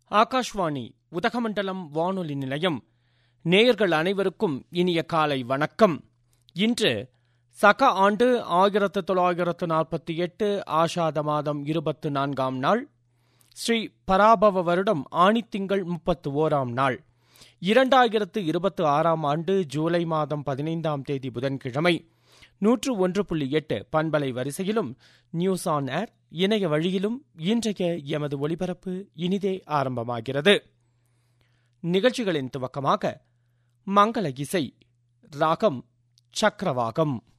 ஆகாஷ்வாணி உதகமண்டலம் வானொலி நிலையம். நேயர்கள் அனைவருக்கும் இனிய காலை வணக்கம். இன்று சக ஆண்டு 1948 ஆஷாத மாதம் 24ஆம் நாள், ஸ்ரீ பராபவ வருடம் ஆணித்திங்கள் 31ஆம் நாள், 2026ஆம் ஆண்டு ஜூலை மாதம் 15ஆம் தேதி புதன்கிழமை. 101.8 பண்பலை வரிசையிலும் நியூஸ் ஆன் ஏர் இணைய வழியிலும் இன்றைய எமது ஒலிபரப்பு இனிதே ஆரம்பமாகிறது. நிகழ்ச்சிகளின் துவக்கமாக மங்கள இசை, ராகம் சக்கரவாகம்.